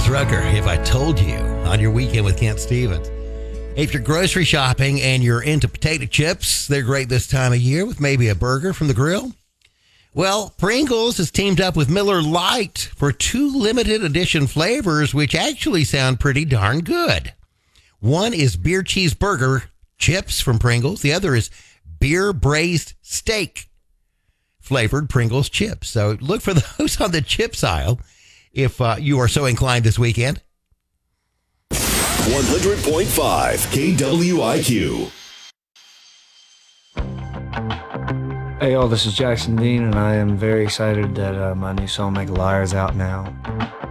Chris Rucker, If I Told You, on your weekend with Kent Stevens. If you're grocery shopping and you're into potato chips, they're great this time of year with maybe a burger from the grill. Well, Pringles has teamed up with Miller Lite for 2 limited edition flavors, which actually sound pretty darn good. One is beer cheeseburger chips from Pringles. The other is beer braised steak flavored Pringles chips. So look for those on the chips aisle if you are so inclined this weekend. 100.5 KWIQ. Hey, y'all, this is Jackson Dean, and I am very excited that my new song, Make a Liar, is out now.